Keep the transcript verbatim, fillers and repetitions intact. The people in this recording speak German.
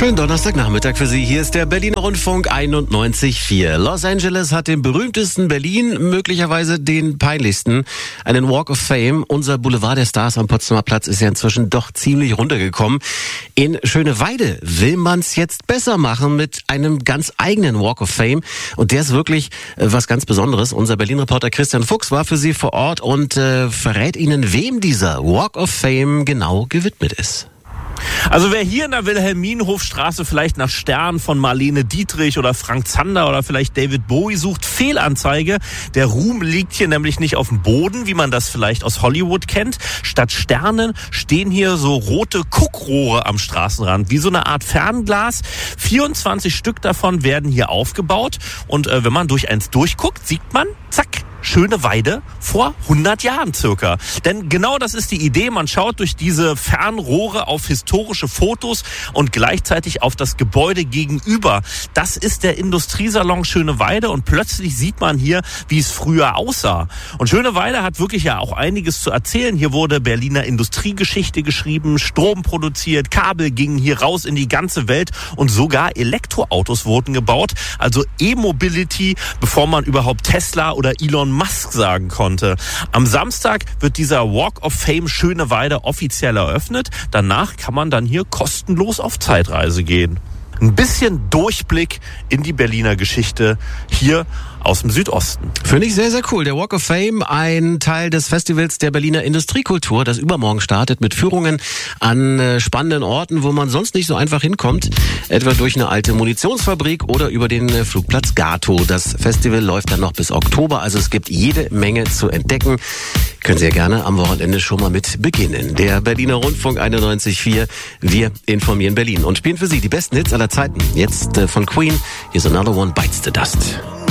Schönen Donnerstagnachmittag für Sie. Hier ist der Berliner Rundfunk einundneunzig Komma vier. Los Angeles hat den berühmtesten, Berlin möglicherweise den peinlichsten, einen Walk of Fame. Unser Boulevard der Stars am Potsdamer Platz ist ja inzwischen doch ziemlich runtergekommen. In Schöneweide will man es jetzt besser machen mit einem ganz eigenen Walk of Fame. Und der ist wirklich äh, was ganz Besonderes. Unser Berlin-Reporter Christian Fuchs war für Sie vor Ort und äh, verrät Ihnen, wem dieser Walk of Fame genau gewidmet ist. Also wer hier in der Wilhelminenhofstraße vielleicht nach Sternen von Marlene Dietrich oder Frank Zander oder vielleicht David Bowie sucht, Fehlanzeige. Der Ruhm liegt hier nämlich nicht auf dem Boden, wie man das vielleicht aus Hollywood kennt. Statt Sternen stehen hier so rote Guckrohre am Straßenrand, wie so eine Art Fernglas. vierundzwanzig Stück davon werden hier aufgebaut und äh, wenn man durch eins durchguckt, sieht man, zack, Schöneweide vor hundert Jahren circa. Denn genau das ist die Idee. Man schaut durch diese Fernrohre auf historische Fotos und gleichzeitig auf das Gebäude gegenüber. Das ist der Industriesalon Schöneweide und plötzlich sieht man hier, wie es früher aussah. Und Schöneweide hat wirklich ja auch einiges zu erzählen. Hier wurde Berliner Industriegeschichte geschrieben, Strom produziert, Kabel gingen hier raus in die ganze Welt und sogar Elektroautos wurden gebaut. Also E-Mobility, bevor man überhaupt Tesla oder Elon Musk sagen konnte. Am Samstag wird dieser Walk of Fame Schöneweide offiziell eröffnet. Danach kann man dann hier kostenlos auf Zeitreise gehen. Ein bisschen Durchblick in die Berliner Geschichte hier aus dem Südosten. Finde ich sehr, sehr cool. Der Walk of Fame, ein Teil des Festivals der Berliner Industriekultur, das übermorgen startet mit Führungen an äh, spannenden Orten, wo man sonst nicht so einfach hinkommt, etwa durch eine alte Munitionsfabrik oder über den äh, Flugplatz Gato. Das Festival läuft dann noch bis Oktober, also es gibt jede Menge zu entdecken. Können Sie ja gerne am Wochenende schon mal mit beginnen. Der Berliner Rundfunk einundneunzig Komma vier, wir informieren Berlin und spielen für Sie die besten Hits aller Zeiten. Jetzt äh, von Queen, Here's Another One Bites the Dust.